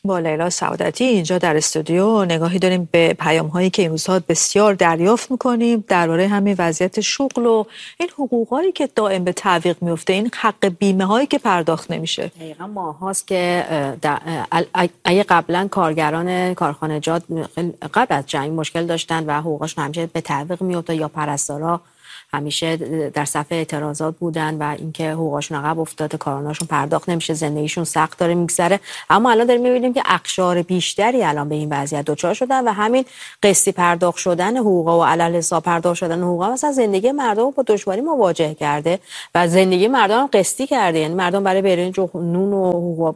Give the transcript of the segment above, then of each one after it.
با لیلا سعادتی اینجا در استودیو نگاهی داریم به پیام‌هایی که این روزها بسیار دریافت می‌کنیم درباره همین وضعیت شغل و این حقوقایی که دائم به تعویق میفته، این حق بیمه‌هایی که پرداخت نمیشه. دقیقاً ماهاست که اگه قبلا کارگران کارخانجات قبل از جنگ مشکل داشتن و حقوقشون همیشه به تعویق میفته یا پرستارا همیشه در صف اعتراضات بودن و اینکه حقوقشون عقب افتاده، کارانشون پرداخت نمیشه، زندگیشون سخت داره میگذره. اما الان داریم میبینیم که اقشار بیشتری الان به این وضعیت دچار شدن و همین قسطی پرداخت شدن حقوق و علل حساب پرداخت شدن حقوق مثلا زندگی مردم با دشواری مواجه کرده و زندگی مردم هم قسطی کرده. یعنی مردم برای برنج و نون و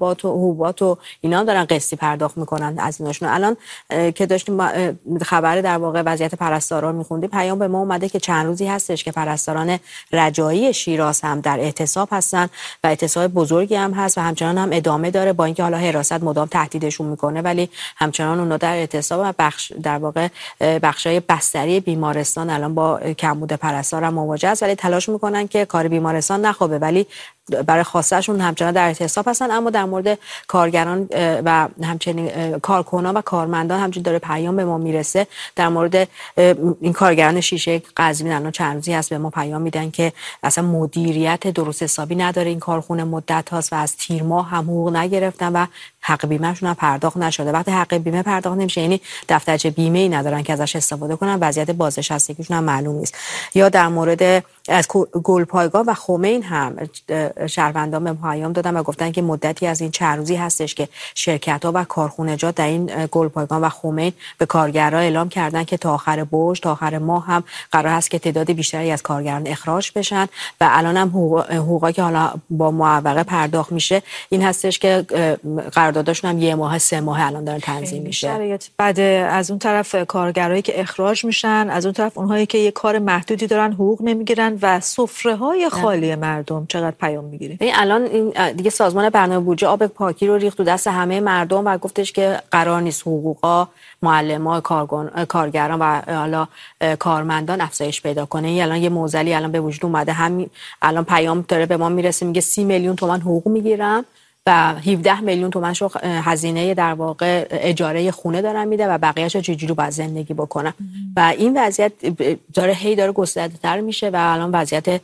حبوبات و اینا دارن قسطی پرداخت میکنن از ایناشون. الان که داشتیم خبر در واقع وضعیت پرستارا میخوندیم، پیام به ما اومده که چند روزی هستش که پرستاران رجایی شیراز هم در اعتصاب هستن و اعتصاب بزرگی هم هست و همچنان هم ادامه داره، با اینکه حالا حراست مدام تهدیدشون میکنه ولی همچنان اونا در اعتصاب و در واقع بخشای بستری بیمارستان الان با کمبود پرستار هم مواجه است، ولی تلاش میکنن که کار بیمارستان نخوابه، ولی برای خواستشون همچنان در اعتصاب هستن. اما در مورد کارگران و همچنین کارکنان و کارمندان همچنین داره پیام به ما میرسه. در مورد این کارگران شیشه قزوین الان چند روزی هست به ما پیام میدن که اصلا مدیریت درست حسابی نداره این کارخونه، مدت هاست و از تیر ماه هم حقوق نگرفتن و حق بیمهشون هم پرداخت نشده. وقتی حق بیمه پرداخت نمیشه یعنی دفترچه بیمه ای ندارن که ازش استفاده کنن، وضعیت بازنشستگیشون هم معلوم نیست. یا در مورد از گلپایگاه و خمین هم شهروندان به پیام دادن و گفتن که مدتی از این چند روزی هستش که شرکت‌ها و کارخانجات در این گلپایگاه و خمین به کارگرها اعلام کردن که تا آخر برج تا آخر ماه هم قرار است که تعداد بیشتری از کارگران اخراج بشن و الان هم حقوقی که حالا با معوقه پرداخت میشه این هستش که قراردادشون هم یه ماه 3 ماه الان داره تنظیم میشه. بعد از اون طرف کارگرایی که اخراج میشن، از اون طرف اونهایی که یه کار محدودی دارن حقوق نمیگیرن و سفره‌های خالی مردم چقدر پیام میگیره. الان این دیگه سازمان برنامه بودجه آب پاکی رو ریخت تو دست همه مردم و گفتش که قرار نیست حقوقا معلم‌ها، کارگران و حالا کارمندان افزایش پیدا کنه. الان یه معضلی الان به وجود اومده، همین الان پیام داره به ما میرسه میگه 30 میلیون تومان حقوق میگیرم و 17 میلیون تومنشو هزینه در واقع اجاره خونه دارن میده و بقیه‌اشو چجوری باید زندگی بکنن و این وضعیت داره گسترده‌تر میشه و الان وضعیت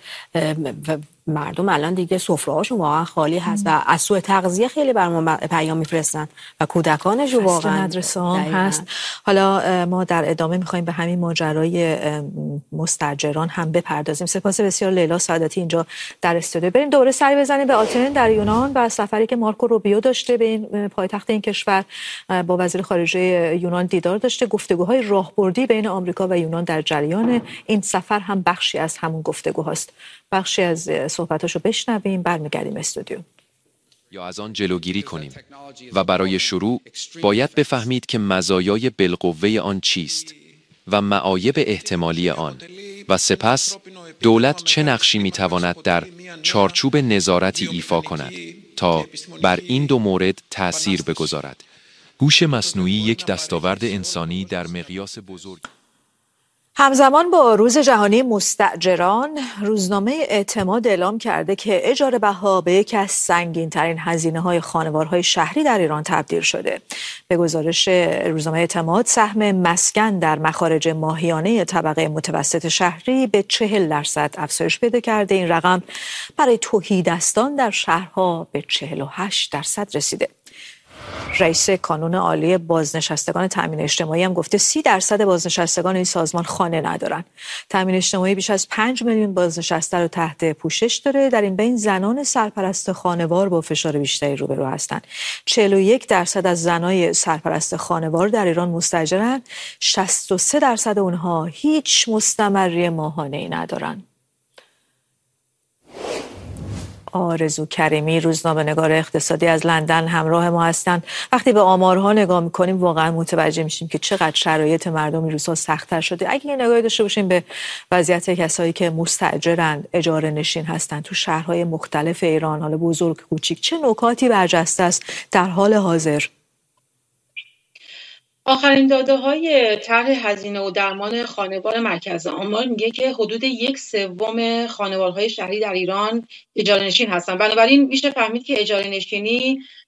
مردم الان دیگه سفره‌هاشون واقعا خالی هست و از سوء تغذیه خیلی برام پیام میفرستن و کودکانشون واقعا مدرسه هم هست. حالا ما در ادامه میخوایم به همین ماجرای مستاجران هم بپردازیم. سپاس بسیار لیلا سعادتی اینجا در استودیو. بریم دوباره سری بزنیم به آتن در یونان و سفری که مارکو روبیو داشته به این پایتخت این کشور، با وزیر خارجه یونان دیدار داشته. گفتگوهای راهبردی بین آمریکا و یونان در جریان این سفر هم بخشی از همون گفتگوهاست. بخشی از صحبتاشو بشنویم، برمیگردیم استودیو. یا از آن جلوگیری کنیم و برای شروع باید بفهمید که مزایای بالقوه آن چیست و معایب احتمالی آن و سپس دولت چه نقشی میتواند در چارچوب نظارتی ایفا کند تا بر این دو مورد تأثیر بگذارد. هوش مصنوعی یک دستاورد انسانی در مقیاس بزرگ. همزمان با روز جهانی مستاجران، روزنامه اعتماد اعلام کرده که اجاره بها به یکی از سنگین‌ترین هزینه‌های خانوارهای شهری در ایران تبدیل شده. به گزارش روزنامه اعتماد، سهم مسکن در مخارج ماهیانه طبقه متوسط شهری به 40% افزایش پیدا کرده. این رقم برای تهیدستان در شهرها به 48% رسیده. رئیس کانون عالی بازنشستگان تامین اجتماعی هم گفته 30% بازنشستگان این سازمان خانه ندارن. تامین اجتماعی بیش از 5 میلیون بازنشسته رو تحت پوشش داره. در این بین زنان سرپرست خانوار با فشار بیشتری روبرو هستند. 41% از زنای سرپرست خانوار در ایران مستاجرن. 63% اونها هیچ مستمری ماهانه‌ای ندارن. آرزو کریمی، روزنامه‌نگار اقتصادی از لندن همراه ما هستند. وقتی به آمارها نگاه می‌کنیم واقعا متوجه میشیم که چقدر شرایط مردم این روزها سخت‌تر شده. اگه یه نگاهی داشته باشیم به وضعیت کسایی که مستاجرند، اجاره نشین هستند تو شهرهای مختلف ایران، حالا بزرگ کوچیک، چه نکاتی برجسته است در حال حاضر؟ آخرین داده‌های طرح هزینه و درمان خانوار مرکز آمار میگه که حدود 1/3 خانوارهای شهری در ایران اجاره نشین هستن. بنابراین میشه فهمید که اجاره نشینی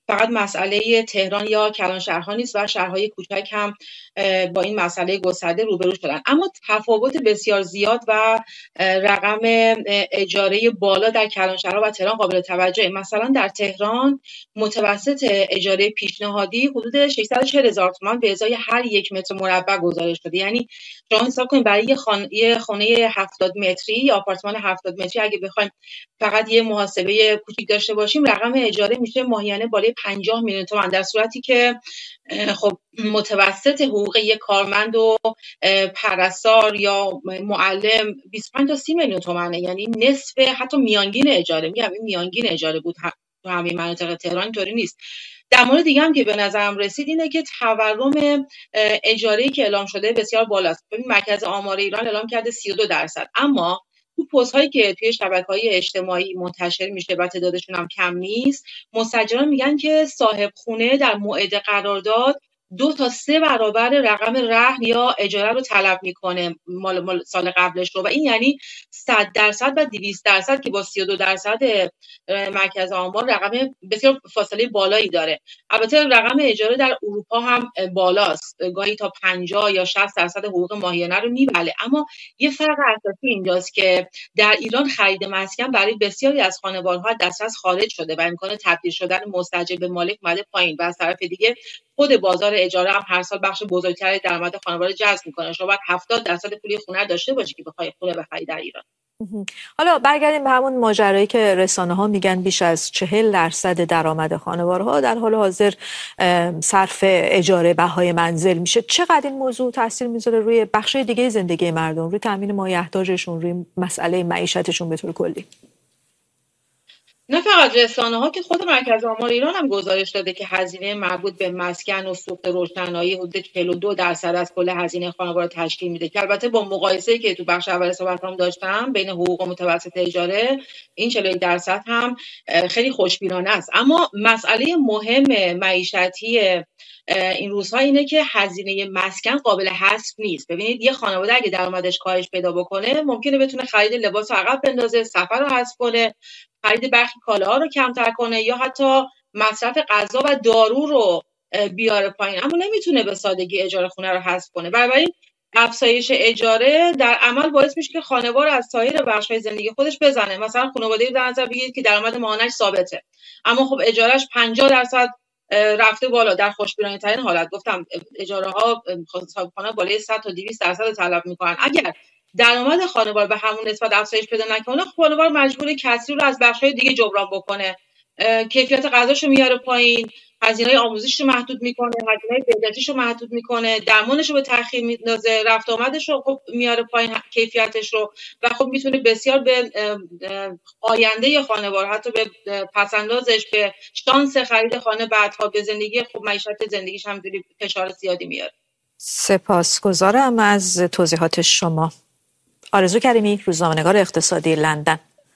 فقط مسئله تهران یا کلانشهرها نیست و شهرهای کوچک هم با این مسئله گسترده روبرو شدن. اما تفاوت بسیار زیاد و رقم اجاره بالا در کلانشهرها و تهران قابل توجهه. مثلا در تهران متوسط اجاره پیشنهادی حدود 640,000 تومان به ازای هر 1 متر مربع گزارش شده. یعنی شما حساب کنید برای یه خانه 70 متری یا آپارتمان 70 متری اگه بخوایم فقط یه محاسبه کوچیک داشته باشیم، رقم اجاره میشه ماهیانه بالای 50 میلیون تومان، در صورتی که خب متوسط حقوق یک کارمند و پرستار یا معلم 25 تا 30 میلیون تومانه، یعنی نصف حتی میانگین اجاره. میگم این میانگین اجاره بود تو همه مناطق تهران، اینطوری نیست. در مورد دیگه هم که به نظرم رسید اینه که تورم اجاره‌ای که اعلام شده بسیار بالاست. ببین مرکز آمار ایران اعلام کرده 32%، اما تو پست هایی که توی شبکه‌های اجتماعی منتشر میشه و تعدادشون هم کم نیست، مستاجران میگن که صاحب خونه در موعد قرارداد 2 تا 3 برابر رقم رهن یا اجاره رو طلب میکنه مال سال قبلش رو، و این یعنی 100% و 200% که با 32% مرکز آمار رقم بسیار فاصله بالایی داره. البته رقم اجاره در اروپا هم بالاست، گاهی تا 50 یا 60% حقوق ماهیانه رو میبله. اما یه فرق اساسی اینجاست که در ایران خرید مسکن برای بسیاری از خانوارها دسترس خارج شده و امکان تبدیل شدن مستاجر به مالک اومده پایین، و از طرف دیگه خود بازار اجاره هم هر سال بخش بزرگتری درآمد خانوار رو جذب میکنه. شما باید 70% پول خونه داشته باشی که بخوای خونه بخری در ایران. حالا برگردیم به همون ماجرایی که رسانه‌ها میگن بیش از 40% درآمد خانوارها در حال حاضر صرف اجاره بهای منزل میشه. چقدر این موضوع تاثیر میذاره روی بخش دیگه زندگی مردم، روی تامین مایحتاجشون، روی مسئله معیشتشون به طور کلی؟ نه فقط رسانه‌ها که خود مرکز آمار ایران هم گزارش داده که هزینه مربوط به مسکن و سوخت روشنایی حدود 42% از کل هزینه خانوار تشکیل میده، که البته با مقایسه‌ای که تو بخش اول صحبتام داشتم بین حقوق متوسط اجاره، این 41% هم خیلی خوشبینانه است. اما مسئله مهم معیشتی این روزها اینه که هزینه مسکن قابل حذف نیست. ببینید یه خانواده اگه درآمدش کاهش پیدا بکنه، ممکنه بتونه خرید لباس رو عقب بندازه، سفر رو حذف کنه، خرید برخی کالاها رو کمتر کنه، یا حتی مصرف غذا و دارو رو بیاره پایین، اما نمیتونه به سادگی اجاره خونه رو حذف کنه. بنابراین افزایش اجاره در عمل باعث میشه که خانوار از سایر بخش‌های زندگی خودش بزنه. مثلا خانواده‌ای در نظر بگیرید که درآمد ماهانه‌اش ثابته، اما خب اجارهش 50% رفته بالا. در خوشبینانه ترین حالت گفتم اجاره ها صاحبخانه بالای 100 تا 200% طلب میکنن. اگر درآمد خانوار به همون نسبت افزایش پیدا نکنه، خانوار مجبور کسری رو از بخش‌های دیگه جبران بکنه، کیفیت غذاشو میاره پایین، هزینه‌های آموزشیشو محدود میکنه، هزینه‌های بهداشتیشو محدود میکنه، درمانشو به تأخیر میندازه، رفت آمدشو خب میاره پایین کیفیتش رو، و خب میتونه بسیار به آینده خانوار، حتی به پسندازش، به شانس خرید خانه بعدها، به زندگی خب معیشت زندگیش هم فشار زیادی میاره. سپاسگزارم از توضیحات شما. آرزو کریمی، روزنامه‌نگار اقتصادی، لندن.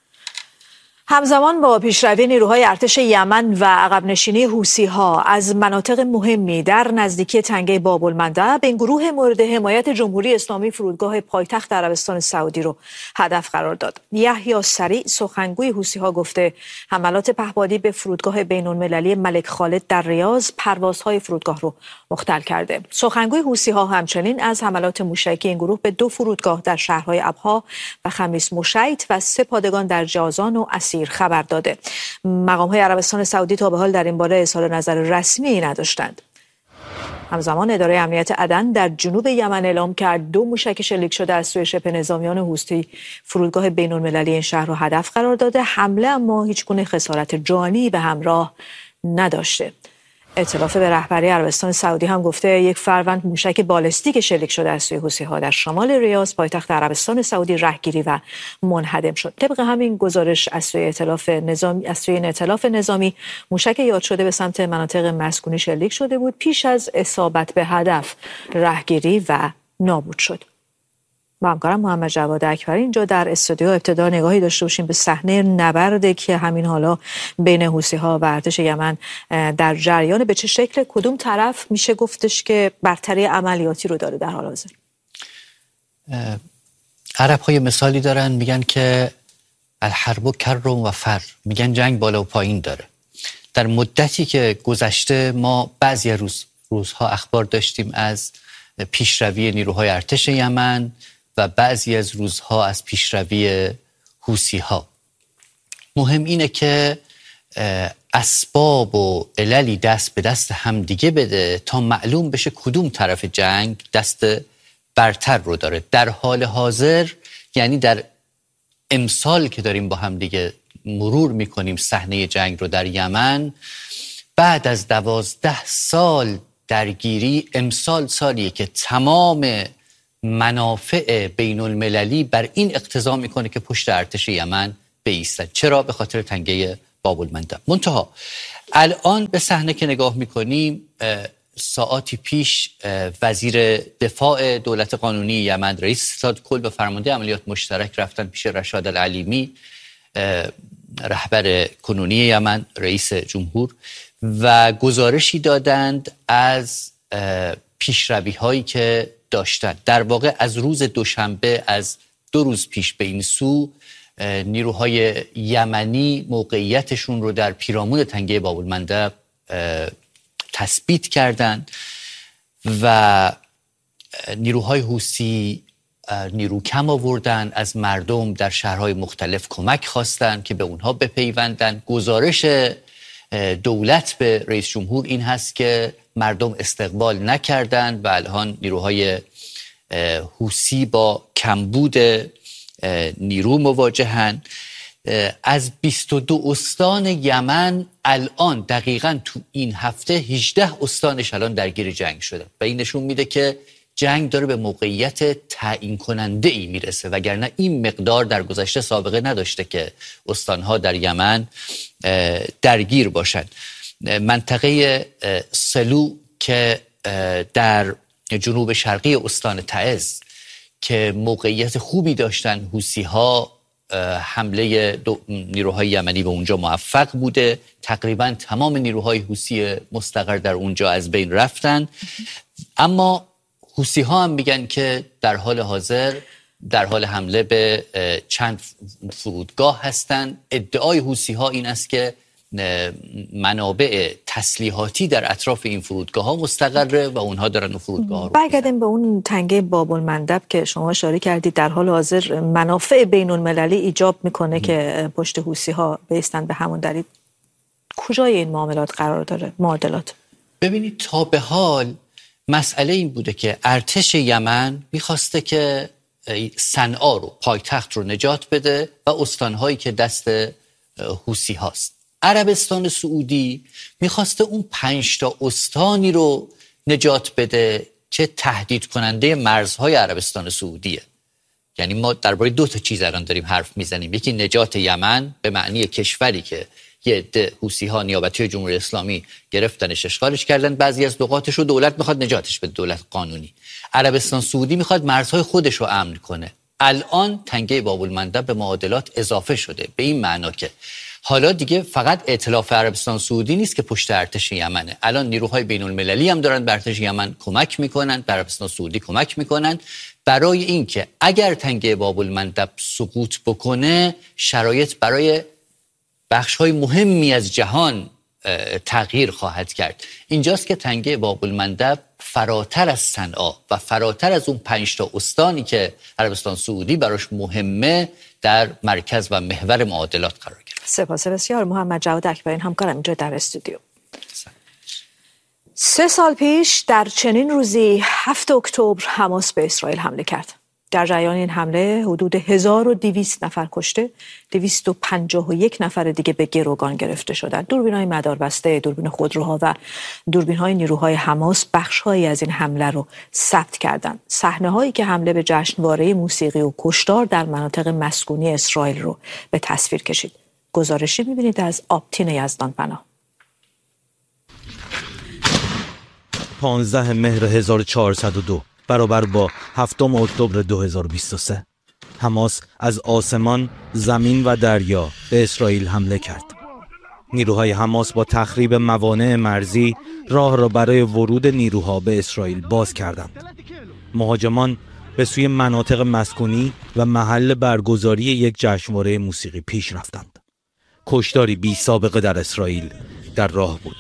همزمان با پیشروی نیروهای ارتش یمن و عقب نشینی حوثی‌ها از مناطق مهمی در نزدیکی تنگه باب المندب، این گروه مورد حمایت جمهوری اسلامی فرودگاه پایتخت عربستان سعودی رو هدف قرار داد. یحیی سریع، سخنگوی حوثی‌ها، گفته حملات پهپادی به فرودگاه بین‌المللی ملک خالد در ریاض پروازهای فرودگاه رو مختل کرده. سخنگوی حوثی‌ها همچنین از حملات موشکی این گروه به 2 فرودگاه در شهرهای ابها و خمیس مشیط و 3 پادگان در جازان و خبر داده. مقام‌های عربستان سعودی تا به حال در این باره اظهار نظر رسمی نداشتند. همزمان اداره امنیت عدن در جنوب یمن اعلام کرد 2 موشک شلیک شده از سوی شبه نظامیان حوثی فرودگاه بین‌المللی این شهر را هدف قرار داده. حمله اما هیچگونه خسارت جانی به همراه نداشته. ائتلاف به رهبری عربستان سعودی هم گفته 1 فروند موشک بالستیک شلیک شده از سوی حوثی‌ها در شمال ریاض پایتخت عربستان سعودی رهگیری و منهدم شد. طبق همین گزارش از سوی ائتلاف نظامی موشک یاد شده به سمت مناطق مسکونی شلیک شده بود، پیش از اصابت به هدف رهگیری و نابود شد. با همکارم محمد جواد اکبری اینجا در استودیو ابتدا نگاهی داشته باشیم به صحنه نبردی که همین حالا بین حوثی‌ها و ارتش یمن در جریان. به چه شکل، کدوم طرف میشه گفتش که برتری عملیاتی رو داره در حال حاضر؟ عرب‌ها یه مثالی دارن، میگن که الحرب کر و فر، میگن جنگ بالا و پایین داره. در مدتی که گذشته ما بعضی روزها اخبار داشتیم از پیشروی نیروهای ارتش یمن و بعضی از روزها از پیشروی حوثی‌ها. مهم اینه که اسباب و عللی دست به دست هم دیگه بده تا معلوم بشه کدوم طرف جنگ دست برتر رو داره. در حال حاضر، یعنی در امسال که داریم با هم دیگه مرور میکنیم صحنه جنگ رو در یمن، بعد از 12 سال درگیری، امسال سالیه که تمام منافع بین المللی بر این اقتضا میکنه که پشت ارتش یمن بایستن. چرا؟ به خاطر تنگه باب المندب. منتها الان به صحنه که نگاه میکنیم، ساعاتی پیش وزیر دفاع دولت قانونی یمن، رئیس ستاد کل و فرمانده عملیات مشترک رفتن پیش رشاد العلیمی، رهبر کنونی یمن، رئیس جمهور، و گزارشی دادند از پیشروی هایی که داشتند. در واقع از روز دوشنبه، از 2 روز پیش به این سو، نیروهای یمنی موقعیتشون رو در پیرامون تنگه باب المندب تثبیت کردند و نیروهای حوثی نیرو کم آوردن، از مردم در شهرهای مختلف کمک خواستن که به اونها بپیوندن. گزارش دولت به رئیس جمهور این هست که مردم استقبال نکردند و الان نیروهای حوثی با کمبود نیرو مواجهند. از 22 استان یمن الان دقیقاً تو این هفته 18 استانش الان درگیر جنگ شده و این نشون میده که جنگ داره به موقعیت تعیین کننده ای میرسه، وگرنه این مقدار در گذشته سابقه نداشته که استانها در یمن درگیر باشند. منطقه سلو که در جنوب شرقی استان تعز که موقعیت خوبی داشتن، حوثی‌ها حمله نیروهای یمنی به اونجا موفق بوده، تقریبا تمام نیروهای حوثی مستقر در اونجا از بین رفتن. اما حوثی‌ها هم میگن که در حال حاضر در حال حمله به چند فرودگاه هستند. ادعای حوثی‌ها این است که منابع تسلیحاتی در اطراف این فرودگاه ها مستقره و اونها دارن اون فرودگاه ها رو برگردیم به اون تنگه باب المندب که شما اشاره کردید. در حال حاضر منافع بین المللی ایجاب میکنه که پشت حوثی ها بایستن. به همون دلیل کجای این معاملات قرار داره؟ معادلات؟ ببینید، تا به حال مسئله این بوده که ارتش یمن میخواسته که صنعا رو، پایتخت رو نجات بده و استانهایی که دست حوثی هاست. عربستان سعودی میخواسته اون 5 تا استانی رو نجات بده که تهدید کننده مرزهای عربستان سعودیه. یعنی ما درباره 2 تا چیز الان داریم حرف میزنیم. یکی نجات یمن به معنی کشوری که یه عده حوثی‌ها نیابتی جمهوری اسلامی گرفتنش، اشغالش کردن، بعضی از نقاطش رو دولت میخواد نجاتش بده، دولت قانونی. عربستان سعودی میخواد مرزهای خودش رو امن کنه. الان تنگه باب المندب به معادلات اضافه شده، به این معنا که حالا دیگه فقط ائتلاف عربستان سعودی نیست که پشت ارتش یمنه. الان نیروهای بین المللی هم دارن به ارتش یمن کمک میکنن، به عربستان سعودی کمک میکنن برای اینکه اگر تنگه باب المندب سقوط بکنه، شرایط برای بخش‌های مهمی از جهان تغییر خواهد کرد. اینجاست که تنگه باب المندب فراتر از صنعا و فراتر از اون 5 تا استانی که عربستان سعودی براش مهمه در مرکز و محور معادلات قرار گرفت. سپاس بسیار. محمد جواد اکبرین همکارم اینجا در استودیو. 3 سال پیش در چنین روزی 7 اکتبر حماس به اسرائیل حمله کرد. در جریان این حمله حدود 1200 نفر کشته، 251 نفر دیگه به گروگان گرفته شدند. دوربین‌های مداربسته، دوربین خودروها و دوربین‌های نیروهای حماس بخش‌هایی از این حمله رو ثبت کردند. صحنه‌هایی که حمله به جشنواره موسیقی و کشتار در مناطق مسکونی اسرائیل رو به تصویر کشید. گزارشی می‌بینید از آبتین یزدانپناه. 15 مهر 1402 برابر با 7 اکتبر 2023 حماس از آسمان، زمین و دریا به اسرائیل حمله کرد. نیروهای حماس با تخریب موانع مرزی راه را برای ورود نیروها به اسرائیل باز کردند. مهاجمان به سوی مناطق مسکونی و محل برگزاری یک جشنواره موسیقی پیش رفتند. کشتاری بی سابقه در اسرائیل در راه بود.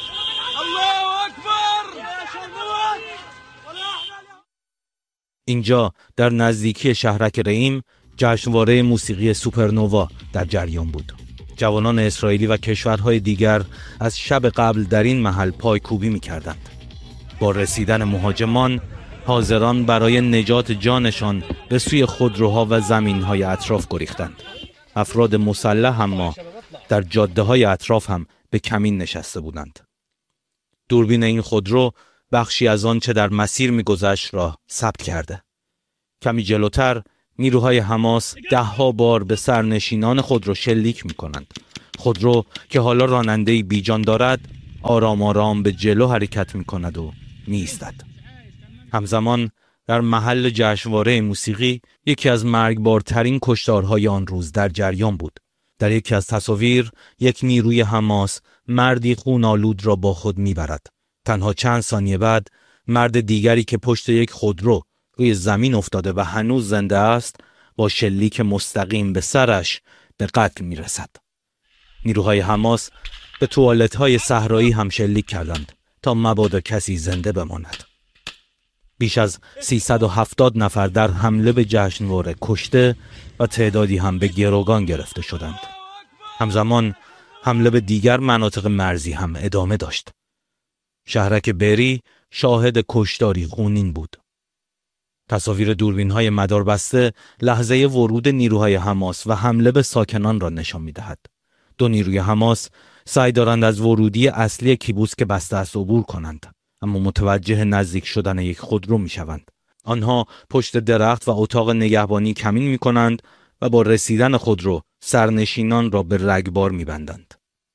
اینجا در نزدیکی شهرک رئیم جشنواره موسیقی سوپرنووا در جریان بود. جوانان اسرائیلی و کشورهای دیگر از شب قبل در این محل پایکوبی می‌کردند. با رسیدن مهاجمان، حاضران برای نجات جانشان به سوی خودروها و زمین‌های اطراف گریختند. افراد مسلح اما در جاده‌های اطراف هم به کمین نشسته بودند. دوربین این خودرو بخشی از آن چه در مسیر می‌گذشت را ثبت کرده. کمی جلوتر نیروهای حماس 10 بار به سرنشینان خودرو شلیک می‌کنند. خودرو که حالا راننده‌ای بیجان دارد، آرام آرام به جلو حرکت می‌کند و می‌ایستد. همزمان در محل جشنواره موسیقی یکی از مرگبارترین کشتارهای آن روز در جریان بود. در یکی از تصاویر یک نیروی حماس مردی خون‌آلود را با خود می‌برد. تنها چند ثانیه بعد مرد دیگری که پشت یک خودرو روی زمین افتاده و هنوز زنده است با شلیک مستقیم به سرش به قتل می‌رسد. نیروهای حماس به توالت‌های صحرایی هم شلیک کردند تا مبادا کسی زنده بماند. بیش از 370 نفر در حمله به جشنواره کشته و تعدادی هم به گروگان گرفته شدند. همزمان حمله به دیگر مناطق مرزی هم ادامه داشت. شهرک بری شاهد کشتاری خونین بود. تصاویر دوربین‌های مداربسته لحظه ورود نیروهای حماس و حمله به ساکنان را نشان می‌دهد. 2 نیروی حماس سعی دارند از ورودی اصلی کیبوتز که بسته است عبور کنند، اما متوجه نزدیک شدن یک خودرو می‌شوند. آنها پشت درخت و اتاق نگهبانی کمین می‌کنند و با رسیدن خودرو سرنشینان را به رگبار می‌بندند.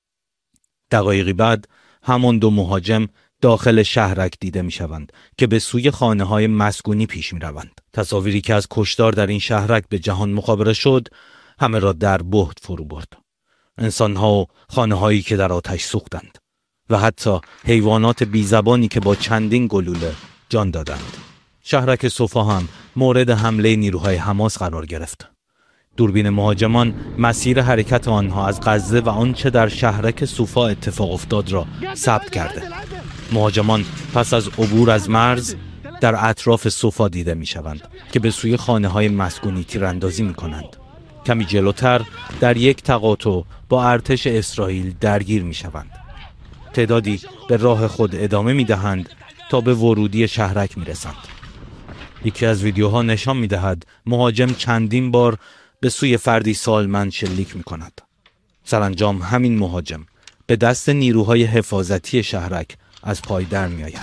دقایقی بعد همان 2 مهاجم داخل شهرک دیده می‌شوند که به سوی خانه‌های مسکونی پیش می‌روند. تصاویری که از کشتار در این شهرک به جهان مخابره شد، همه را در بهت فرو برد. انسان‌ها و خانه‌هایی که در آتش سوختند و حتی حیوانات بیزبانی که با چندین گلوله جان دادند. شهرک صفا هم مورد حمله نیروهای حماس قرار گرفت. دوربین مهاجمان مسیر حرکت آنها از غزه و آنچه در شهرک صفا اتفاق افتاد را ثبت کرده. مهاجمان پس از عبور از مرز در اطراف صفا دیده می‌شوند که به سوی خانه‌های مسکونی تیراندازی می‌کنند. کمی جلوتر در یک تقاطع با ارتش اسرائیل درگیر می‌شوند. تعدادی به راه خود ادامه می‌دهند تا به ورودی شهرک می‌رسند. یکی از ویدیوها نشان می‌دهد مهاجم چندین بار به سوی فردی سالمند شلیک می‌کند. سرانجام همین مهاجم به دست نیروهای حفاظتی شهرک از پای در می‌آید.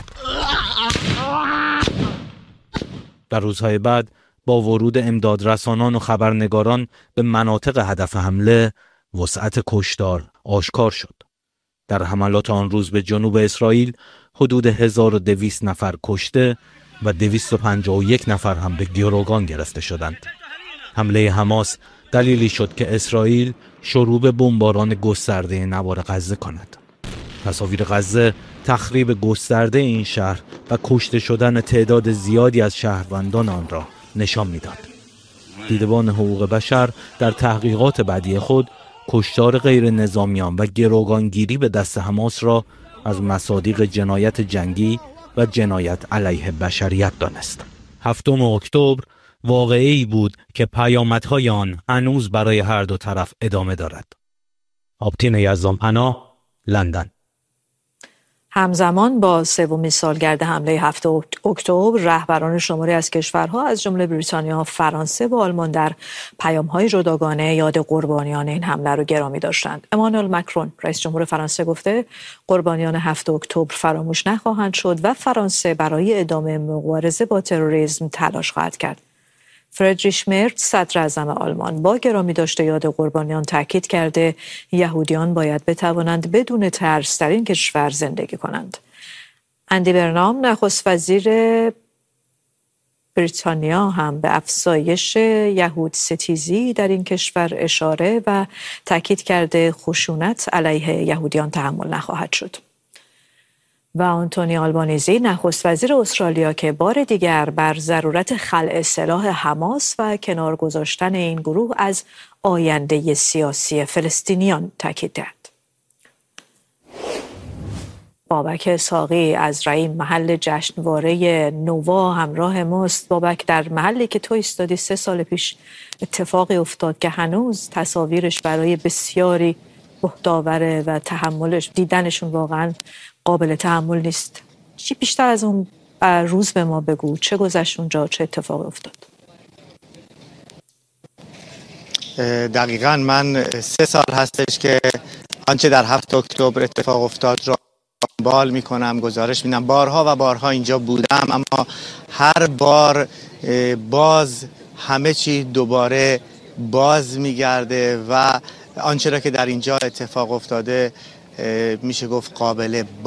در روزهای بعد با ورود امدادرسانان و خبرنگاران به مناطق هدف حمله، وسعت کشتار آشکار شد. در حملات آن روز به جنوب اسرائیل حدود 1200 نفر کشته و 251 نفر هم به گروگان گرفته شدند. حمله حماس دلیلی شد که اسرائیل شروع به بمباران گسترده نوار غزه کند. تصاویر غزه تخریب گسترده این شهر و کشته شدن تعداد زیادی از شهروندان آن را نشان می‌داد. دیدبان حقوق بشر در تحقیقات بعدی خود کشتار غیر نظامیان و گروگانگیری به دست حماس را از مصادیق جنایت جنگی و جنایت علیه بشریت دانست. 7 اکتبر واقعه‌ای بود که پیامدهای آن هنوز برای هر دو طرف ادامه دارد. آبتین یزدانپناه، لندن. همزمان با 3مین سالگرد حمله 7 اکتبر، رهبران شماری از کشورها از جمله بریتانیا، فرانسه و آلمان در پیام‌های جداگانه یاد قربانیان این حمله را گرامی داشتند. امانوئل مکرون، رئیس جمهور فرانسه، گفته قربانیان 7 اکتبر فراموش نخواهند شد و فرانسه برای ادامه مبارزه با تروریسم تلاش خواهد کرد. فریدریش مرز، صدر اعظم آلمان، با گرامی داشته یاد قربانیان تاکید کرده یهودیان باید بتوانند بدون ترس در این کشور زندگی کنند. اندی برنام، نخست وزیر بریتانیا، هم به افزایش یهود ستیزی در این کشور اشاره و تاکید کرده خشونت علیه یهودیان تحمل نخواهد شد. و آنتونی آلبانیزی، نخست وزیر استرالیا، که بار دیگر بر ضرورت خلع سلاح حماس و کنار گذاشتن این گروه از آینده سیاسی فلسطینیان تاکید کرد. بابک اسحاقی از ریم محل جشنواره نووا همراه ماست. بابک، در محلی که تو ایستادی 3 سال پیش اتفاقی افتاد که هنوز تصاویرش برای بسیاری بهت‌آوره و تحملش دیدنشون واقعا قابل تحمل نیست. چی بیشتر از اون روز به ما بگو، چه گذشت اونجا، چه اتفاقی افتاد؟ دقیقاً من 3 سال هستش که آنچه در 7 اکتبر اتفاق افتاد را دنبال میکنم، گزارش میدم. بارها و بارها اینجا بودم، اما هر بار باز همه چی دوباره باز میگرده و آنچه را که در اینجا اتفاق افتاده میشه گفت قابل